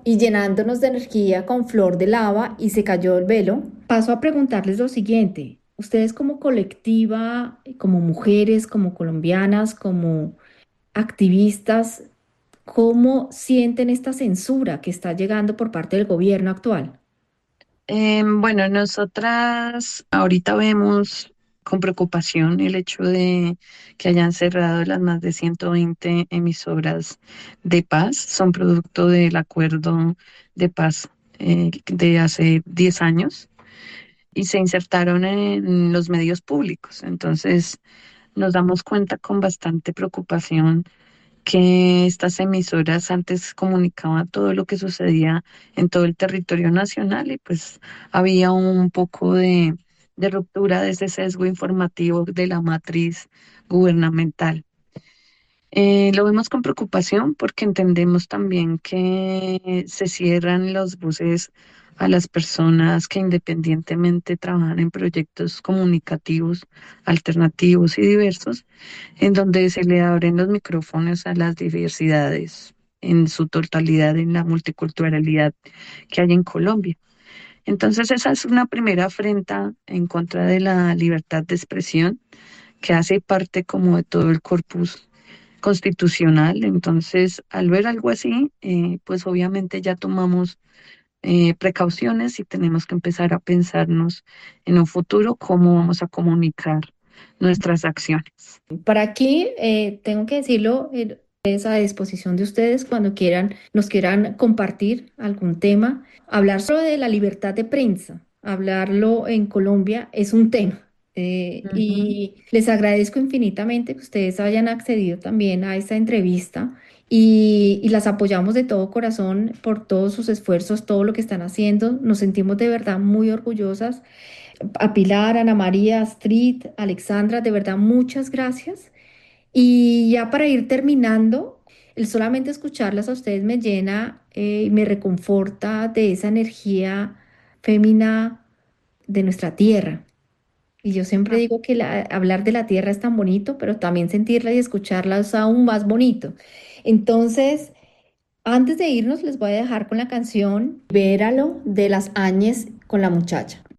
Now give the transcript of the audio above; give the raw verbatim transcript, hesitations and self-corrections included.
y llenándonos de energía con flor de lava y se cayó el velo. Paso a preguntarles lo siguiente. Ustedes como colectiva, como mujeres, como colombianas, como activistas, ¿cómo sienten esta censura que está llegando por parte del gobierno actual? Em, bueno, nosotras ahorita vemos con preocupación el hecho de que hayan cerrado las más de ciento veinte emisoras de paz. Son producto del acuerdo de paz eh, de hace diez años y se insertaron en los medios públicos. Entonces, nos damos cuenta con bastante preocupación que estas emisoras antes comunicaban todo lo que sucedía en todo el territorio nacional y pues había un poco de, de ruptura de ese sesgo informativo de la matriz gubernamental. Eh, lo vemos con preocupación porque entendemos también que se cierran los buses a las personas que independientemente trabajan en proyectos comunicativos, alternativos y diversos, en donde se le abren los micrófonos a las diversidades en su totalidad, en la multiculturalidad que hay en Colombia. Entonces, esa es una primera afrenta en contra de la libertad de expresión que hace parte como de todo el corpus constitucional. Entonces, al ver algo así, eh, pues obviamente ya tomamos eh, precauciones y tenemos que empezar a pensarnos en un futuro cómo vamos a comunicar nuestras acciones. Para aquí, eh, tengo que decirlo, eh, es a disposición de ustedes cuando quieran, nos quieran compartir algún tema. Hablar solo de la libertad de prensa, hablarlo en Colombia es un tema. Eh, Ujú. y les agradezco infinitamente que ustedes hayan accedido también a esta entrevista y, y las apoyamos de todo corazón por todos sus esfuerzos, todo lo que están haciendo. Nos sentimos de verdad muy orgullosas a Pilar, Ana María, Astrid, Alexandra, de verdad, muchas gracias. Y ya para ir terminando, el solamente escucharlas a ustedes me llena eh, y me reconforta de esa energía fémina de nuestra tierra. Y yo siempre Ah, digo que la- hablar de la tierra es tan bonito, pero también sentirla y escucharla es aún más bonito. Entonces, antes de irnos, les voy a dejar con la canción Véralo de las Áñez con la muchacha.